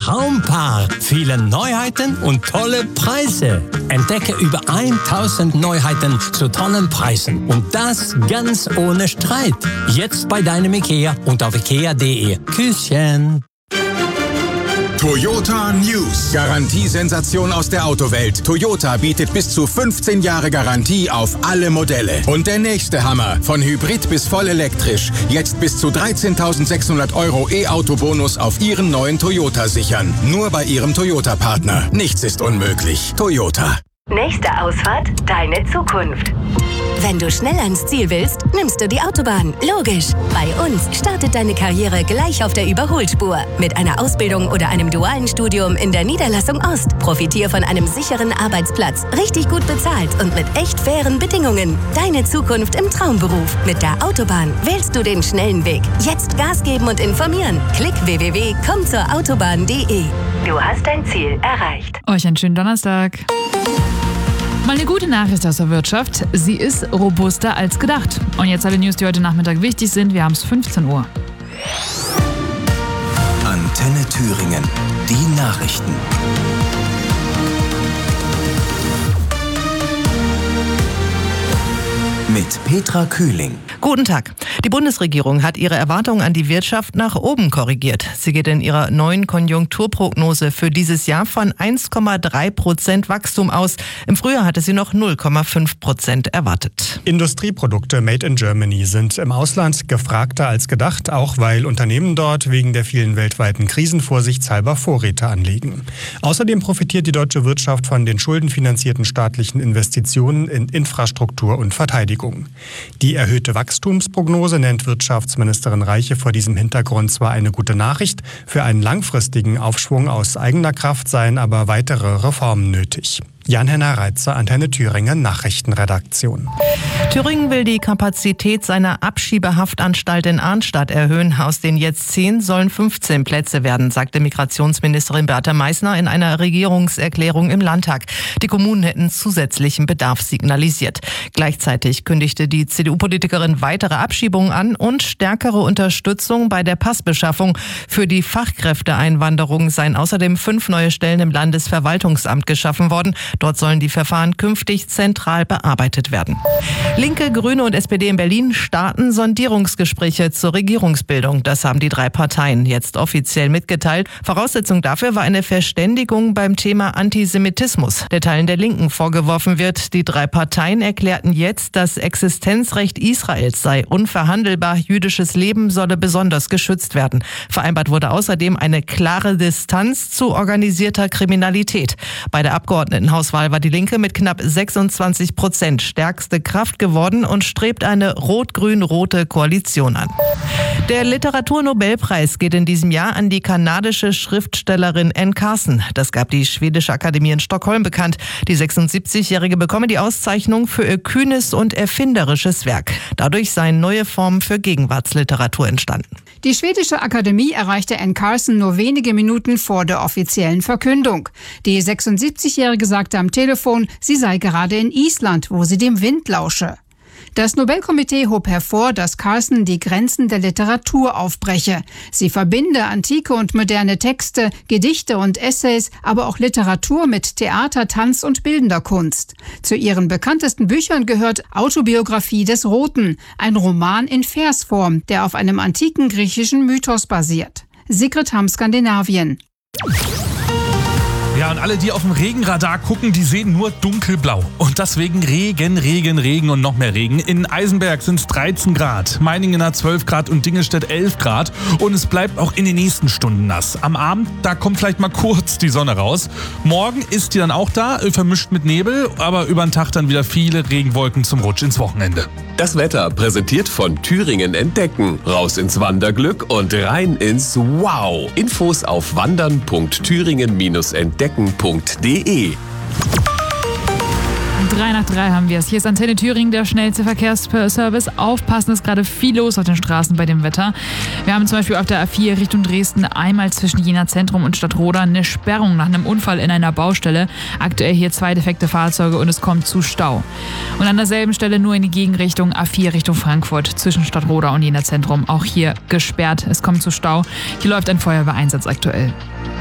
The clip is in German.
Traumpaar. Viele Neuheiten und tolle Preise. Entdecke über 1000 Neuheiten zu tollen Preisen. Und das ganz ohne Streit. Jetzt bei deinem IKEA und auf ikea.de. Küsschen. Toyota News. Garantiesensation aus der Autowelt. Toyota bietet bis zu 15 Jahre Garantie auf alle Modelle. Und der nächste Hammer. Von Hybrid bis voll elektrisch. Jetzt bis zu 13.600 € E-Auto-Bonus auf Ihren neuen Toyota sichern. Nur bei Ihrem Toyota-Partner. Nichts ist unmöglich. Toyota. Nächste Ausfahrt, deine Zukunft. Wenn du schnell ans Ziel willst, nimmst du die Autobahn. Logisch. Bei uns startet deine Karriere gleich auf der Überholspur. Mit einer Ausbildung oder einem dualen Studium in der Niederlassung Ost. Profitier von einem sicheren Arbeitsplatz, richtig gut bezahlt und mit echt fairen Bedingungen. Deine Zukunft im Traumberuf. Mit der Autobahn wählst du den schnellen Weg. Jetzt Gas geben und informieren. Klick www.kommzurautobahn.de. Du hast dein Ziel erreicht. Euch einen schönen Donnerstag. Mal eine gute Nachricht aus der Wirtschaft. Sie ist robuster als gedacht. Und jetzt alle News, die heute Nachmittag wichtig sind. Wir haben es 15 Uhr. Antenne Thüringen. Die Nachrichten. Mit Petra Kühling. Guten Tag. Die Bundesregierung hat ihre Erwartungen an die Wirtschaft nach oben korrigiert. Sie geht in ihrer neuen Konjunkturprognose für dieses Jahr von 1,3% Wachstum aus. Im Frühjahr hatte sie noch 0,5% erwartet. Industrieprodukte made in Germany sind im Ausland gefragter als gedacht, auch weil Unternehmen dort wegen der vielen weltweiten Krisen vorsichtshalber Vorräte anlegen. Außerdem profitiert die deutsche Wirtschaft von den schuldenfinanzierten staatlichen Investitionen in Infrastruktur und Verteidigung. Die erhöhte Wachstumsprognose nennt Wirtschaftsministerin Reiche vor diesem Hintergrund zwar eine gute Nachricht, für einen langfristigen Aufschwung aus eigener Kraft seien aber weitere Reformen nötig. Jan-Henner Reitzer, Antenne Thüringen, Nachrichtenredaktion. Thüringen will die Kapazität seiner Abschiebehaftanstalt in Arnstadt erhöhen. Aus den jetzt 10 sollen 15 Plätze werden, sagte Migrationsministerin Berta Meißner in einer Regierungserklärung im Landtag. Die Kommunen hätten zusätzlichen Bedarf signalisiert. Gleichzeitig kündigte die CDU-Politikerin weitere Abschiebungen an und stärkere Unterstützung bei der Passbeschaffung. Für die Fachkräfteeinwanderung seien außerdem 5 neue Stellen im Landesverwaltungsamt geschaffen worden. Dort sollen die Verfahren künftig zentral bearbeitet werden. Linke, Grüne und SPD in Berlin starten Sondierungsgespräche zur Regierungsbildung. Das haben die 3 Parteien jetzt offiziell mitgeteilt. Voraussetzung dafür war eine Verständigung beim Thema Antisemitismus, der Teilen der Linken vorgeworfen wird. Die 3 Parteien erklärten jetzt, das Existenzrecht Israels sei unverhandelbar. Jüdisches Leben solle besonders geschützt werden. Vereinbart wurde außerdem eine klare Distanz zu organisierter Kriminalität. Bei der Abgeordnetenhauswahl war die Linke mit knapp 26% stärkste Kraft geworden und strebt eine rot-grün-rote Koalition an. Der Literaturnobelpreis geht in diesem Jahr an die kanadische Schriftstellerin Anne Carson. Das gab die Schwedische Akademie in Stockholm bekannt. Die 76-Jährige bekomme die Auszeichnung für ihr kühnes und erfinderisches Werk. Dadurch seien neue Formen für Gegenwartsliteratur entstanden. Die Schwedische Akademie erreichte Anne Carson nur wenige Minuten vor der offiziellen Verkündung. Die 76-Jährige sagte am Telefon, sie sei gerade in Island, wo sie dem Wind lausche. Das Nobelkomitee hob hervor, dass Carson die Grenzen der Literatur aufbreche. Sie verbinde antike und moderne Texte, Gedichte und Essays, aber auch Literatur mit Theater, Tanz und bildender Kunst. Zu ihren bekanntesten Büchern gehört Autobiografie des Roten, ein Roman in Versform, der auf einem antiken griechischen Mythos basiert. Sigrid Hamm, Skandinavien. Ja, und alle, die auf dem Regenradar gucken, die sehen nur dunkelblau. Und deswegen Regen und noch mehr Regen. In Eisenberg sind es 13 Grad, Meiningen hat 12 Grad und Dingelstedt 11 Grad. Und es bleibt auch in den nächsten Stunden nass. Am Abend, da kommt vielleicht mal kurz die Sonne raus. Morgen ist die dann auch da, vermischt mit Nebel. Aber über den Tag dann wieder viele Regenwolken zum Rutsch ins Wochenende. Das Wetter präsentiert von Thüringen Entdecken. Raus ins Wanderglück und rein ins Wow. Infos auf wandern.thüringen-entdecken.de. 3 nach 3 haben wir es. Hier ist Antenne Thüringen, der schnellste Verkehrsservice. Aufpassen, ist gerade viel los auf den Straßen bei dem Wetter. Wir haben zum Beispiel auf der A4 Richtung Dresden einmal zwischen Jena Zentrum und Stadtroda eine Sperrung nach einem Unfall in einer Baustelle. Aktuell hier 2 defekte Fahrzeuge und es kommt zu Stau. Und an derselben Stelle nur in die Gegenrichtung A4 Richtung Frankfurt zwischen Stadtroda und Jena Zentrum. Auch hier gesperrt, es kommt zu Stau. Hier läuft ein Feuerwehreinsatz aktuell.